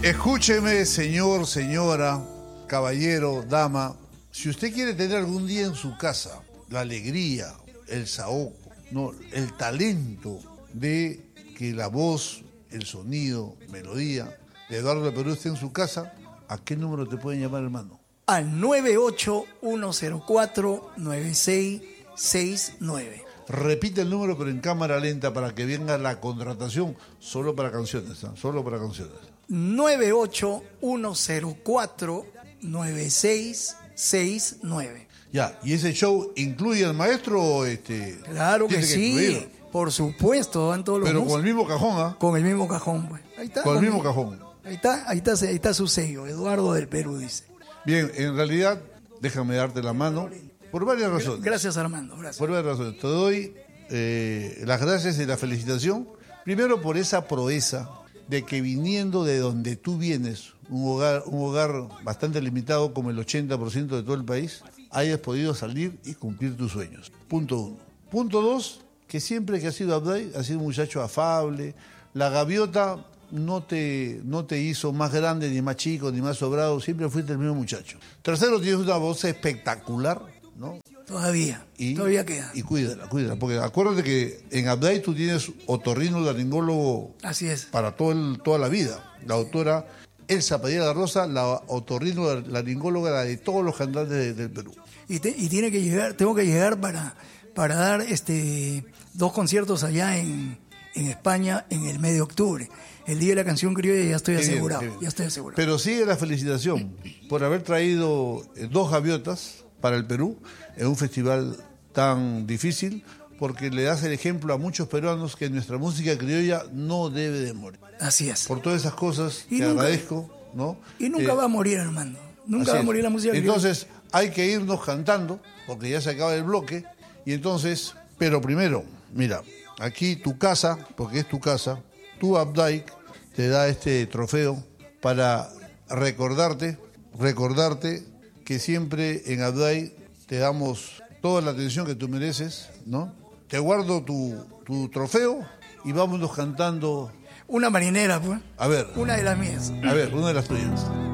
Escúcheme, señor, señora, caballero, dama. Si usted quiere tener algún día en su casa la alegría, el saoco, no, el talento de que la voz, el sonido, melodía de Eduardo del Perú esté en su casa, ¿a qué número te pueden llamar, hermano? Al 98104-9669. Repite el número, pero en cámara lenta, para que venga la contratación solo para canciones, ¿eh? Solo para canciones. 98104-9669. Ya, ¿y ese show incluye al maestro o Claro que sí, incluirlo? por supuesto, van todos los Pero músicos. con el mismo cajón, ¿ah? Con el mismo cajón, pues. Ahí está. Con el mismo cajón. Ahí está su sello, Eduardo del Perú, dice. Bien, en realidad, déjame darte la mano por varias razones. Gracias, Armando, gracias. Por varias razones. Te doy las gracias y la felicitación. Primero por esa proeza de que viniendo de donde tú vienes, un hogar bastante limitado como el 80% de todo el país, hayas podido salir y cumplir tus sueños. Punto uno. Punto dos, que siempre que has sido Abday, has sido un muchacho afable. La gaviota no te hizo más grande, ni más chico, ni más sobrado, siempre fuiste el mismo muchacho. Tercero, tienes una voz espectacular, ¿no? Todavía queda. Y cuídala, porque acuérdate que en Abday tú tienes otorrinolaringólogo. Así es. Para toda la vida. La doctora Elsa Padilla de la Rosa, la otorrinolaringóloga de todos los cantantes del Perú. Y tengo que llegar para dar 2 conciertos allá en España en el mes de octubre. El día de la canción criolla ya estoy asegurado. Pero sigue la felicitación por haber traído 2 gaviotas para el Perú en un festival tan difícil, porque le das el ejemplo a muchos peruanos que nuestra música criolla no debe de morir. Así es. Por todas esas cosas te agradezco, ¿no? Y nunca va a morir, Armando. Nunca va a morir la música criolla. Entonces hay que irnos cantando, porque ya se acaba el bloque, y entonces, pero primero, mira, aquí tu casa, porque es tu casa, tu Abday te da este trofeo para recordarte que siempre en Abday te damos toda la atención que tú mereces, ¿no? Te guardo tu trofeo y vámonos cantando. Una marinera, pues. A ver. Una de las mías. A ver, una de las tuyas.